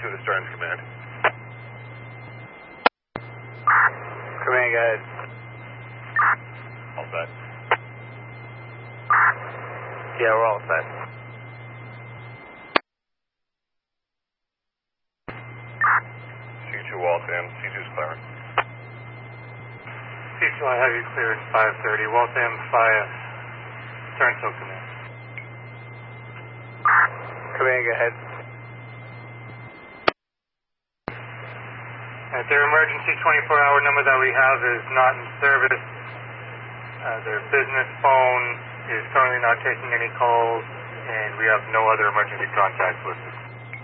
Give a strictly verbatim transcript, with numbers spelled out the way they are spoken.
to the Stearns Command. Command, go ahead. All set. Yeah, we're all set. C two Waltham, C two's clearing. C two, I have you cleared five thirty. Waltham five, Stearns Hill Command. Command, go ahead. Uh, their emergency twenty-four hour number that we have is not in service. Uh, their business phone is currently not taking any calls, and we have no other emergency contacts listed.